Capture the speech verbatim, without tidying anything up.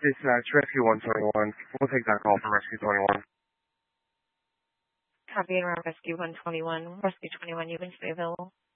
Dispatch, Rescue one twenty-one. We'll take that call from Rescue twenty-one. Copy and Rescue one twenty-one. Rescue twenty-one, you can stay available.